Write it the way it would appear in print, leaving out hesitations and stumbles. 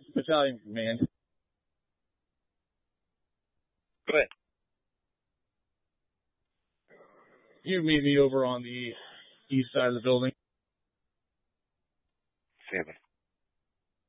Battalion Command. Go ahead. You meet me over on the east side of the building. 7.